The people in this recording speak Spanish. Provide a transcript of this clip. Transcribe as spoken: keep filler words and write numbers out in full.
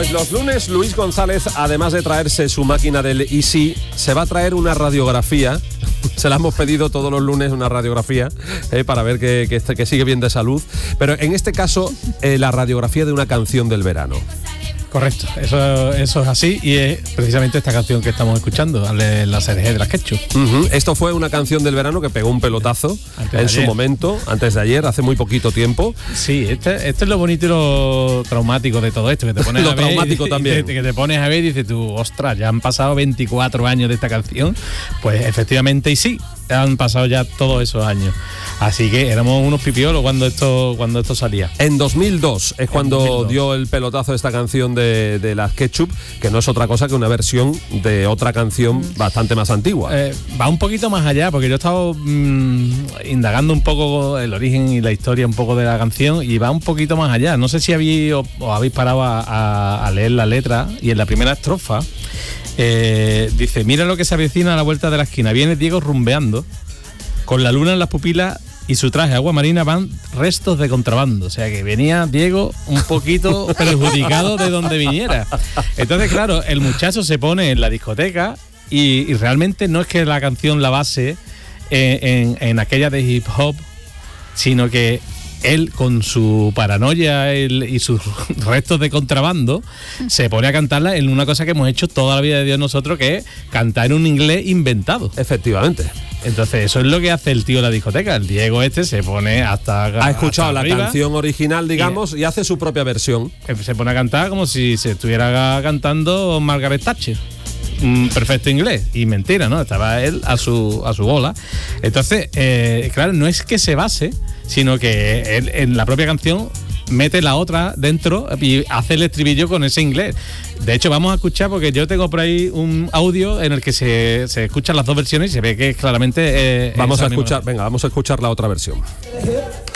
Los lunes Luis González, además de traerse su máquina del Easy, se va a traer una radiografía. Se la hemos pedido todos los lunes, una radiografía, eh, para ver que, que, que sigue bien de salud. Pero en este caso, eh, la radiografía de una canción del verano. Correcto, eso, eso es así y es precisamente esta canción que estamos escuchando, La C D G de las Ketchup. Uh-huh. Esto fue una canción del verano que pegó un pelotazo en su momento, antes de ayer, hace muy poquito tiempo. Sí, este, este es lo bonito y lo traumático de todo esto, que te pones lo a ver, traumático y, también. y te, que te pones a ver y dices tú, ostras, ya han pasado veinticuatro años de esta canción. Pues efectivamente y sí, han pasado ya todos esos años. Así que éramos unos pipiolos cuando esto, cuando esto salía. En dos mil dos es cuando dos mil dos dio el pelotazo esta canción de, de las Ketchup, que no es otra cosa que una versión de otra canción bastante más antigua. Eh, va un poquito más allá, porque yo he estado mmm, indagando un poco el origen y la historia un poco de la canción y va un poquito más allá. No sé si habéis, o, o habéis parado a, a, a leer la letra y en la primera estrofa eh, dice: mira lo que se avecina a la vuelta de la esquina, viene Diego rumbeando, con la luna en las pupilas y su traje agua marina van restos de contrabando. O sea que venía Diego un poquito perjudicado de donde viniera. Entonces, claro, el muchacho se pone en la discoteca y, y realmente no es que la canción la base en, en, en aquella de hip hop, sino que él, con su paranoia el, y sus restos de contrabando, se pone a cantarla en una cosa que hemos hecho toda la vida de Dios nosotros, que es cantar en un inglés inventado. Efectivamente. Entonces eso es lo que hace el tío en la discoteca. El Diego este se pone hasta ha escuchado hasta la arriba, canción original, digamos, y, y hace su propia versión. Se pone a cantar como si se estuviera cantando Margaret Thatcher. Un perfecto inglés. Y mentira, ¿no? Estaba él a su a su bola. Entonces, eh, claro, no es que se base, sino que él en la propia canción mete la otra dentro y hace el estribillo con ese inglés. De hecho, vamos a escuchar, porque yo tengo por ahí un audio en el que se, se escuchan las dos versiones y se ve que claramente... Eh, vamos a escuchar, venga, vamos a escuchar la otra versión.